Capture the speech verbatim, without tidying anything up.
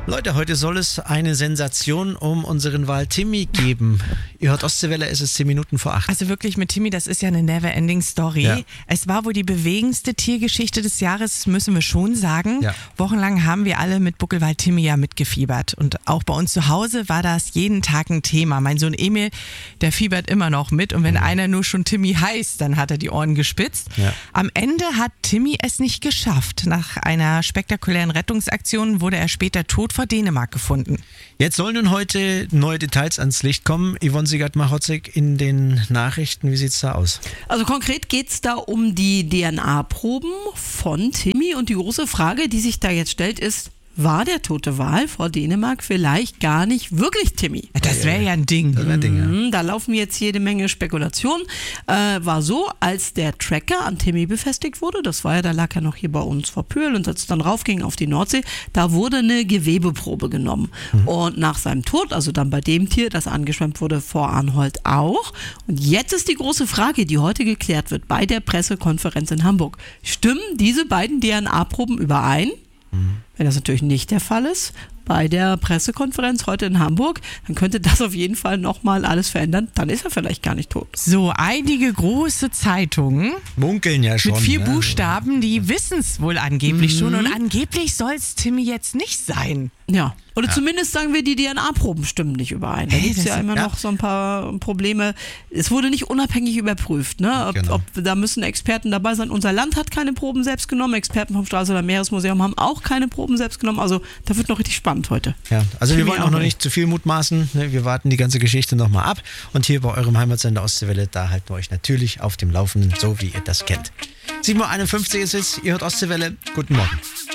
Leute, heute soll es eine Sensation um unseren Wal Timmy geben. Ihr hört Ostseewelle, es ist zehn Minuten vor acht. Also wirklich mit Timmy, das ist ja eine never-ending Story. Ja. Es war wohl die bewegendste Tiergeschichte des Jahres, müssen wir schon sagen. Ja. Wochenlang haben wir alle mit Buckelwal Timmy ja mitgefiebert. Und auch bei uns zu Hause war das jeden Tag ein Thema. Mein Sohn Emil, der fiebert immer noch mit. Und wenn mhm. einer nur schon Timmy heißt, dann hat er die Ohren gespitzt. Ja. Am Ende hat Timmy es nicht geschafft. Nach einer spektakulären Rettungsaktion wurde er später tot vor Dänemark gefunden. Jetzt sollen nun heute neue Details ans Licht kommen. Yvonne Siegert-Machotzek in den Nachrichten, wie sieht es da aus? Also konkret geht es da um die D N A-Proben von Timmy und die große Frage, die sich da jetzt stellt, ist, war der tote Wal vor Dänemark vielleicht gar nicht wirklich Timmy? Das wäre ja ein Ding. Das wär ein Ding, ja. Mhm, da laufen jetzt jede Menge Spekulationen. Äh, war so, als der Tracker an Timmy befestigt wurde, das war ja, da lag er noch hier bei uns vor Pöhl und als es dann raufging auf die Nordsee, da wurde eine Gewebeprobe genommen. Mhm. Und nach seinem Tod, also dann bei dem Tier, das angeschwemmt wurde, vor Arnhold auch. Und jetzt ist die große Frage, die heute geklärt wird bei der Pressekonferenz in Hamburg. Stimmen diese beiden D N A-Proben überein? Mhm. Wenn das natürlich nicht der Fall ist, bei der Pressekonferenz heute in Hamburg, dann könnte das auf jeden Fall nochmal alles verändern. Dann ist er vielleicht gar nicht tot. So, einige große Zeitungen munkeln ja schon. Mit vier ne? Buchstaben, die wissen es wohl angeblich Mhm. schon. Und angeblich soll es Timmy jetzt nicht sein. Ja, oder Ja. zumindest sagen wir, die D N A-Proben stimmen nicht überein. Da Hey, gibt es das ja ist- immer ja. noch so ein paar Probleme. Es wurde nicht unabhängig überprüft. Ne? Ob, Genau. ob, da müssen Experten dabei sein. Unser Land hat keine Proben selbst genommen. Experten vom Stralsunder Meeresmuseum haben auch keine Proben selbst genommen. Also da wird noch richtig spannend heute. Ja, also wir Timmy wollen auch auch noch nicht. nicht zu viel mutmaßen. Ne? Wir warten die ganze Geschichte nochmal ab. Und hier bei eurem Heimatsender Ostseewelle, da halten wir euch natürlich auf dem Laufenden, so wie ihr das kennt. sieben Uhr einundfünfzig ist es, ihr hört Ostseewelle. Guten Morgen.